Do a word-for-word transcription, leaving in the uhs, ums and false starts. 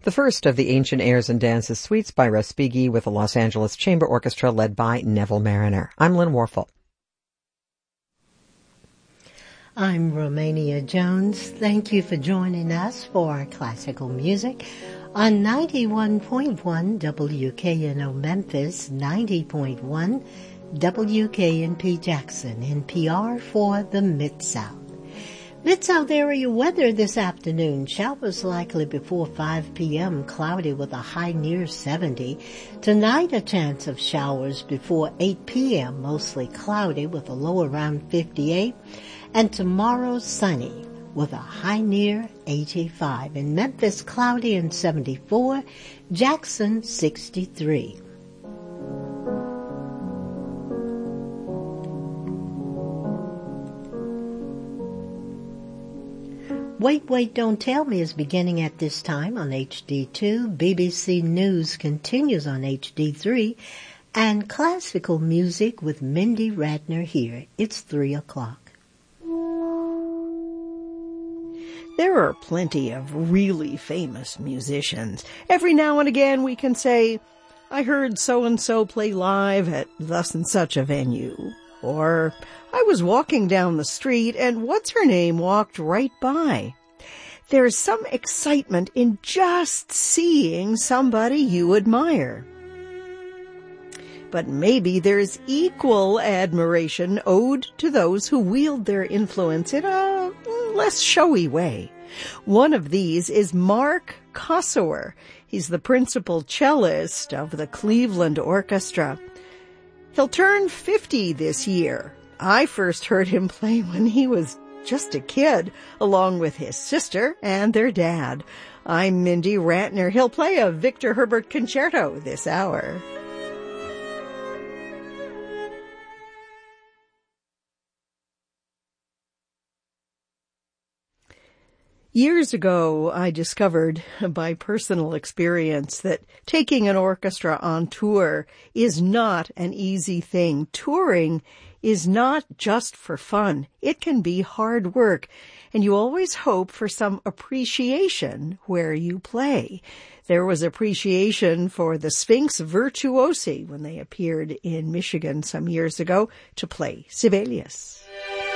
the first of the Ancient Airs and Dances suites by Respighi with the Los Angeles Chamber Orchestra led by Neville Mariner. I'm Lynn Warfel. I'm Romania Jones. Thank you for joining us for classical music on ninety-one point one W K N O Memphis, ninety point one W K N P Jackson, N P R for the Mid-South. Mid-South area weather this afternoon. Showers likely before five p.m. Cloudy with a high near seventy. Tonight a chance of showers before eight p.m. Mostly cloudy with a low around fifty-eight. And tomorrow sunny with a high near eighty-five. In Memphis cloudy and seventy-four. Jackson sixty-three. Wait, Wait, Don't Tell Me is beginning at this time on H D two. B B C News continues on H D three. And classical music with Mindy Ratner here. It's three o'clock. There are plenty of really famous musicians. Every now and again we can say, I heard so-and-so play live at thus and such a venue. Or, I was walking down the street and what's-her-name walked right by. There's some excitement in just seeing somebody you admire. But maybe there's equal admiration owed to those who wield their influence in a less showy way. One of these is Mark Kossower. He's the principal cellist of the Cleveland Orchestra. He'll turn fifty this year. I first heard him play when he was just a kid, along with his sister and their dad. I'm Mindy Ratner. He'll play a Victor Herbert concerto this hour. Years ago, I discovered by personal experience that taking an orchestra on tour is not an easy thing. Touring is not just for fun. It can be hard work, and you always hope for some appreciation where you play. There was appreciation for the Sphinx Virtuosi when they appeared in Michigan some years ago to play Sibelius.